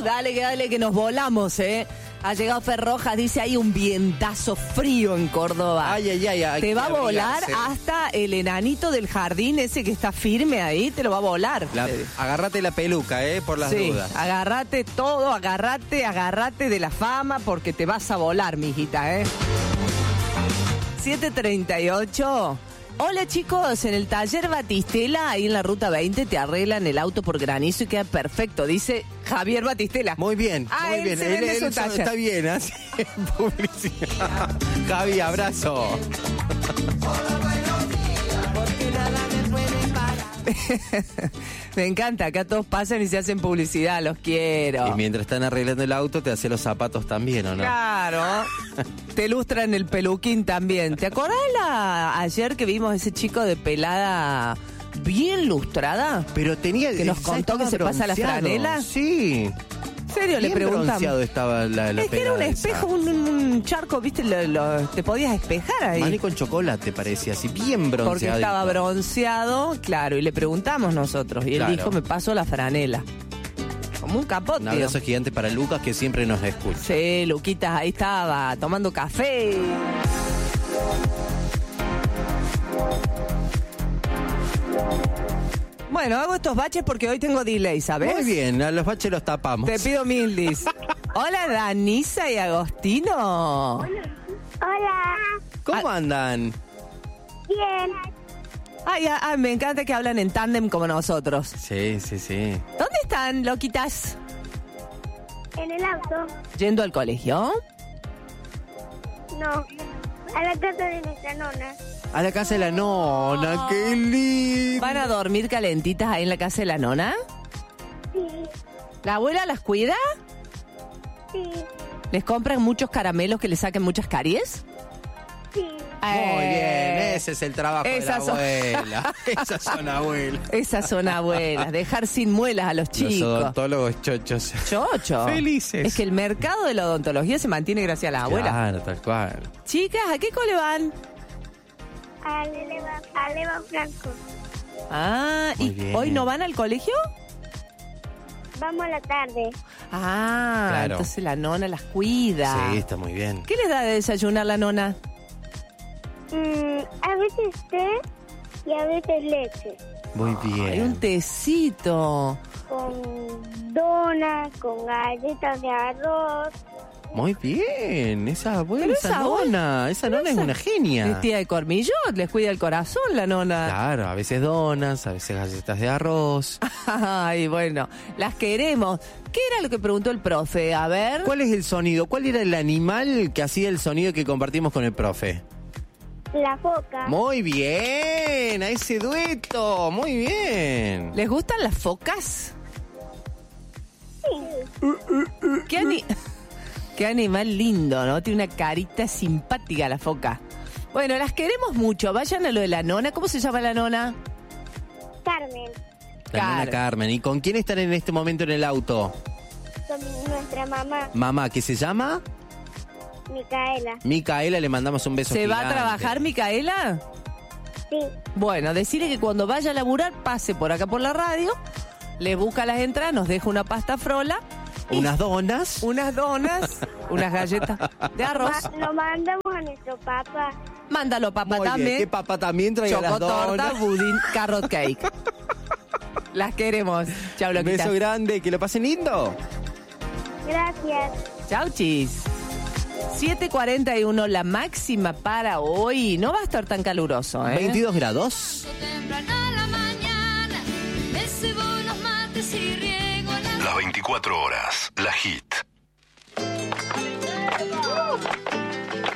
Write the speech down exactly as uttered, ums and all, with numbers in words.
dale, que dale, que nos volamos, ¿eh? Ha llegado Ferrojas, dice, hay un vientazo frío en Córdoba. Ay, ay, ay. ay te va a volar abrigarse. hasta el enanito del jardín, ese que está firme ahí, te lo va a volar. La, agárrate la peluca, ¿eh? Por las sí, dudas. Agárrate todo, agárrate, agárrate de la fama porque te vas a volar, mijita, ¿eh? siete treinta y ocho. Hola chicos, en el taller Batistela, ahí en la ruta veinte, te arreglan el auto por granizo y queda perfecto, dice Javier Batistela. Muy bien, Ah, muy él bien. se vende Él- su él taller. está bien, así publicidad. Javi, abrazo. Me encanta, acá todos pasan y se hacen publicidad, los quiero. Y mientras están arreglando el auto, te hace los zapatos también, ¿o no? Claro. Te lustran el peluquín también. ¿Te acordás la, ayer que vimos ese chico de pelada bien lustrada? Pero tenía... Que nos ya contó estaba que se pasa la bronceado. franela. Sí. ¿En serio? Le Bien preguntamos. bronceado estaba la, la Es que era un pelada esa. espejo, un, un charco, ¿viste? Lo, lo- te podías espejar ahí. Maní con chocolate parecía, así bien bronceado. Porque estaba bronceado, claro, y le preguntamos nosotros. Y él Claro. dijo, me paso la franela. Como un capote. Un abrazo gigante para Lucas, que siempre nos escucha. Sí, Luquitas, ahí estaba, tomando café. Bueno, hago estos baches porque hoy tengo delay, ¿sabes? Muy bien, a los baches los tapamos. Te pido mil dis. Hola, Danisa y Agostino. Hola. ¿Cómo andan? Bien. Ay, ay, ay, me encanta que hablan en tándem como nosotros. Sí, sí, sí. ¿Dónde están, loquitas? En el auto. ¿Yendo al colegio? No. A la casa de nuestra nona. A la casa de la nona, qué lindo. ¿Van a dormir calentitas ahí en la casa de la nona? Sí. ¿La abuela las cuida? Sí. ¿Les compran muchos caramelos que les saquen muchas caries? Sí. Muy bien, ese es el trabajo Esas de son- la abuela. Esas son abuelas. Esas son abuelas, dejar sin muelas a los Los chicos. odontólogos chochos. Chocho. Felices. Es que el mercado de la odontología se mantiene gracias a las abuelas. Claro, tal cual. Chicas, ¿a qué cole van? Al Eleva, al Eva Franco. Ah, Muy ¿y bien. hoy no van al colegio? Vamos a la tarde. Ah, Claro. entonces la nona las cuida. Sí, está muy bien. ¿Qué les da de desayunar la nona? Mm, a veces té y a veces leche. Muy Hay un bien. tecito. Con donas, con galletas de arroz. Muy bien. Esa abuela, Pero esa esa abuela- nona. Esa nona es esa- una genia. Es tía de cormillot, les cuida el corazón la nona. Claro, a veces donas, a veces galletas de arroz. Ay, bueno, las queremos. ¿Qué era lo que preguntó el profe? A ver. ¿Cuál es el sonido? ¿Cuál era el animal que hacía el sonido que compartimos con el profe? La foca. Muy bien, a ese dueto, muy bien. ¿Les gustan las focas? Sí. ¿Qué, ani- Qué animal lindo, ¿no? Tiene una carita simpática la foca. Bueno, las queremos mucho. Vayan a lo de la nona. ¿Cómo se llama la nona? Carmen. La nona Carmen. Carmen. ¿Y con quién están en este momento en el auto? Con nuestra mamá, Mamá, ¿qué se llama? Micaela. Micaela, le mandamos un beso ¿Se va a gigante. trabajar, Micaela? Sí. Bueno, decirle que cuando vaya a laburar, pase por acá por la radio, le busca las entradas, nos deja una pasta frola, Unas donas. unas donas, unas galletas de arroz. Ma- lo mandamos a nuestro papá. Mándalo, papá, Muy bien, también. que papá también traiga las Chocotorta, donas. budín, carrot cake. Las queremos. Chau, Un loquita. beso grande, que lo pasen lindo. Gracias. Chau, chis. siete cuarenta y uno, la máxima para hoy. No va a estar tan caluroso, ¿eh? veintidós grados. Temprano a la mañana, me cebo los mates y riego la Las veinticuatro horas, la hit.